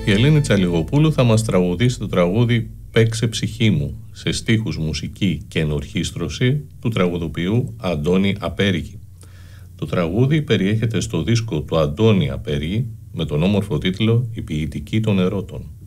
Η Ελένη Τσαλιγοπούλου θα μας τραγουδήσει το τραγούδι «Παίξε ψυχή μου» σε στίχους, μουσική και ενορχήστρωση του τραγουδοποιού Αντώνη Απέργη. Το τραγούδι περιέχεται στο δίσκο του Αντώνη Απέργη με τον όμορφο τίτλο «Η ποιητική των ερώτων».